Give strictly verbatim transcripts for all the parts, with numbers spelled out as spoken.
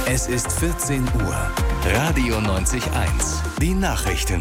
Es ist vierzehn Uhr. Radio neunzig Komma eins. Die Nachrichten.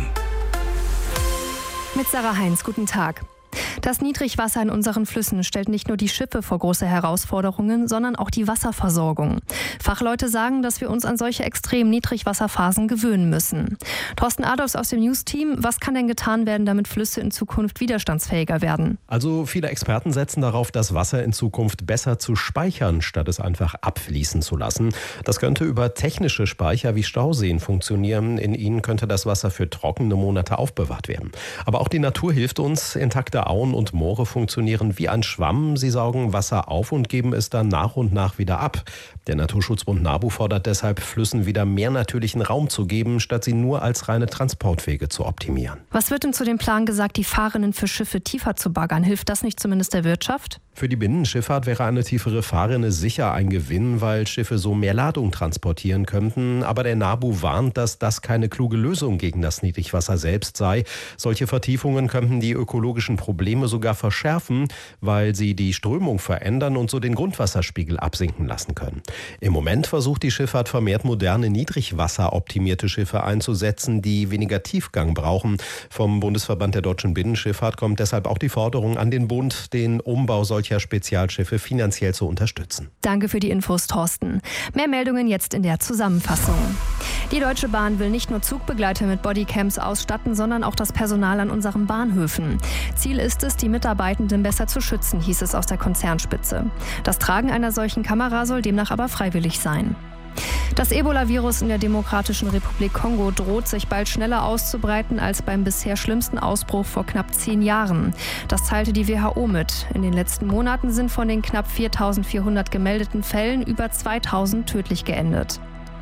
Mit Sarah Heinz, guten Tag. Das Niedrigwasser in unseren Flüssen stellt nicht nur die Schiffe vor große Herausforderungen, sondern auch die Wasserversorgung. Fachleute sagen, dass wir uns an solche extremen Niedrigwasserphasen gewöhnen müssen. Thorsten Adolfs aus dem News-Team, was kann denn getan werden, damit Flüsse in Zukunft widerstandsfähiger werden? Also viele Experten setzen darauf, das Wasser in Zukunft besser zu speichern, statt es einfach abfließen zu lassen. Das könnte über technische Speicher wie Stauseen funktionieren. In ihnen könnte das Wasser für trockene Monate aufbewahrt werden. Aber auch die Natur hilft uns. Intakte Auen und Moore funktionieren wie ein Schwamm. Sie saugen Wasser auf und geben es dann nach und nach wieder ab. Der Naturschutzbund NABU fordert deshalb, Flüssen wieder mehr natürlichen Raum zu geben, statt sie nur als reine Transportwege zu optimieren. Was wird denn zu dem Plan gesagt, die Fahrrinnen für Schiffe tiefer zu baggern? Hilft das nicht zumindest der Wirtschaft? Für die Binnenschifffahrt wäre eine tiefere Fahrrinne sicher ein Gewinn, weil Schiffe so mehr Ladung transportieren könnten. Aber der NABU warnt, dass das keine kluge Lösung gegen das Niedrigwasser selbst sei. Solche Vertiefungen könnten die ökologischen Probleme sogar verschärfen, weil sie die Strömung verändern und so den Grundwasserspiegel absinken lassen können. Im Moment versucht die Schifffahrt vermehrt moderne, niedrigwasseroptimierte Schiffe einzusetzen, die weniger Tiefgang brauchen. Vom Bundesverband der deutschen Binnenschifffahrt kommt deshalb auch die Forderung an den Bund, den Umbau solcher Spezialschiffe finanziell zu unterstützen. Danke für die Infos, Thorsten. Mehr Meldungen jetzt in der Zusammenfassung. Die Deutsche Bahn will nicht nur Zugbegleiter mit Bodycams ausstatten, sondern auch das Personal an unseren Bahnhöfen. Ziel ist es, die Mitarbeitenden besser zu schützen, hieß es aus der Konzernspitze. Das Tragen einer solchen Kamera soll demnach aber freiwillig sein. Das Ebola-Virus in der Demokratischen Republik Kongo droht sich bald schneller auszubreiten als beim bisher schlimmsten Ausbruch vor knapp zehn Jahren. Das teilte die W H O mit. In den letzten Monaten sind von den knapp viertausendvierhundert gemeldeten Fällen über zweitausend tödlich geendet.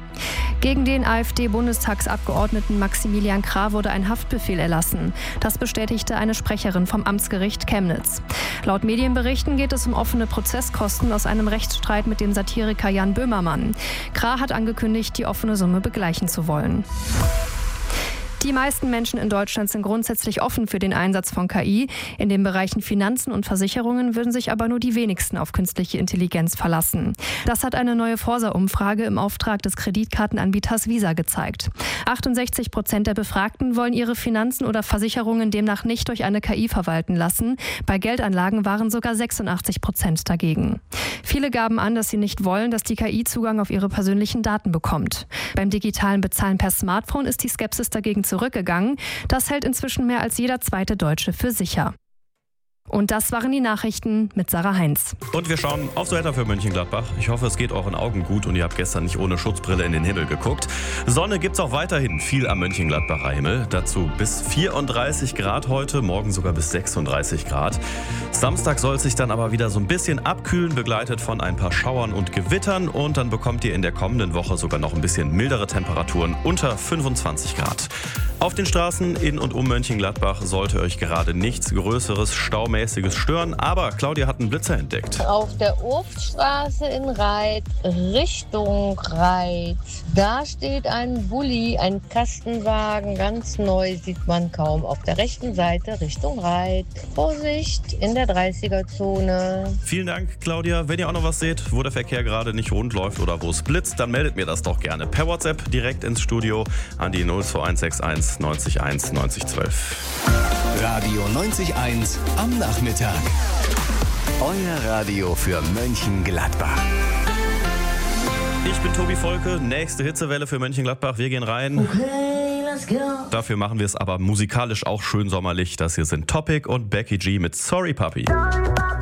Gegen den AfD-Bundestagsabgeordneten Maximilian Krah wurde ein Haftbefehl erlassen. Das bestätigte eine Sprecherin vom Amtsgericht Chemnitz. Laut Medienberichten geht es um offene Prozesskosten aus einem Rechtsstreit mit dem Satiriker Jan Böhmermann. Krah hat angekündigt, die offene Summe begleichen zu wollen. Die meisten Menschen in Deutschland sind grundsätzlich offen für den Einsatz von K I. In den Bereichen Finanzen und Versicherungen würden sich aber nur die wenigsten auf künstliche Intelligenz verlassen. Das hat eine neue Forsa-Umfrage im Auftrag des Kreditkartenanbieters Visa gezeigt. achtundsechzig Prozent der Befragten wollen ihre Finanzen oder Versicherungen demnach nicht durch eine K I verwalten lassen. Bei Geldanlagen waren sogar sechsundachtzig Prozent dagegen. Viele gaben an, dass sie nicht wollen, dass die K I Zugang auf ihre persönlichen Daten bekommt. Beim digitalen Bezahlen per Smartphone ist die Skepsis dagegen zurückgegangen. Das hält inzwischen mehr als jeder zweite Deutsche für sicher. Und das waren die Nachrichten mit Sarah Heinz. Und wir schauen aufs Wetter für Mönchengladbach. Ich hoffe, es geht euren Augen gut und ihr habt gestern nicht ohne Schutzbrille in den Himmel geguckt. Sonne gibt's auch weiterhin viel am Mönchengladbacher Himmel. Dazu bis vierunddreißig Grad heute, morgen sogar bis sechsunddreißig Grad. Samstag soll es sich dann aber wieder so ein bisschen abkühlen, begleitet von ein paar Schauern und Gewittern. Und dann bekommt ihr in der kommenden Woche sogar noch ein bisschen mildere Temperaturen unter fünfundzwanzig Grad. Auf den Straßen in und um Mönchengladbach sollte euch gerade nichts Größeres, staumäßiges stören. Aber Claudia hat einen Blitzer entdeckt. Auf der Urftstraße in Reit, Richtung Reit, da steht ein Bulli, ein Kastenwagen, ganz neu, sieht man kaum. Auf der rechten Seite Richtung Reit. Vorsicht, in der dreißiger-Zone. Vielen Dank, Claudia. Wenn ihr auch noch was seht, wo der Verkehr gerade nicht rund läuft oder wo es blitzt, dann meldet mir das doch gerne per WhatsApp direkt ins Studio an die null zwei eins sechs eins neunzig eins neunzig zwölf. Radio neunzig Komma eins am Nachmittag. Euer Radio für Mönchengladbach. Ich bin Tobi Volke, nächste Hitzewelle für Mönchengladbach. Wir gehen rein. Okay, let's go. Dafür machen wir es aber musikalisch auch schön sommerlich. Das hier sind Topic und Becky G mit Sorry Puppy.